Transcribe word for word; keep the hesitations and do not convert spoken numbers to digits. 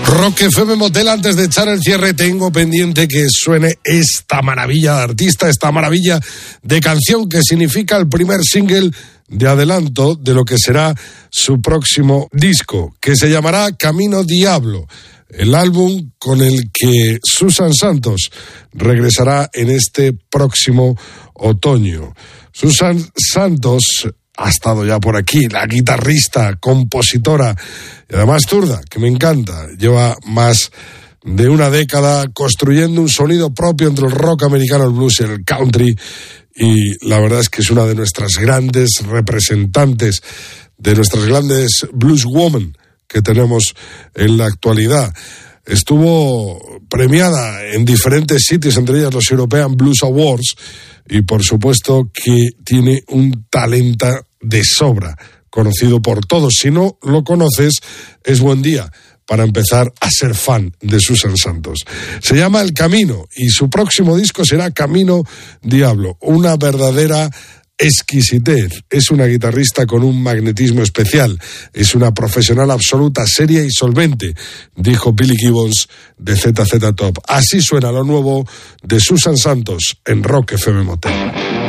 Rock F M Motel, antes de echar el cierre, tengo pendiente que suene esta maravilla de artista, esta maravilla de canción que significa el primer single de adelanto de lo que será su próximo disco, que se llamará Camino Diablo, el álbum con el que Susan Santos regresará en este próximo otoño. Susan Santos ha estado ya por aquí, la guitarrista, compositora y además zurda, que me encanta. Lleva más de una década construyendo un sonido propio entre el rock americano, el blues y el country, y la verdad es que es una de nuestras grandes representantes, de nuestras grandes blueswomen que tenemos en la actualidad. Estuvo premiada en diferentes sitios, entre ellas los European Blues Awards, y por supuesto que tiene un talento de sobra, conocido por todos. Si no lo conoces, es buen día para empezar a ser fan de Susan Santos. Se llama El Camino y su próximo disco será Camino Diablo, una verdadera exquisitez. Es una guitarrista con un magnetismo especial, es una profesional absoluta, seria y solvente, dijo Billy Gibbons de Z Z Top. Así suena lo nuevo de Susan Santos en Rock F M Motel.